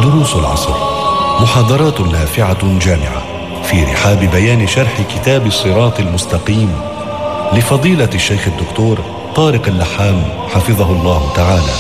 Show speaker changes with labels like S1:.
S1: دروس العصر، محاضرات نافعة جامعة في رحاب بيان شرح كتاب الصراط المستقيم لفضيلة الشيخ الدكتور طارق اللحام حفظه الله تعالى.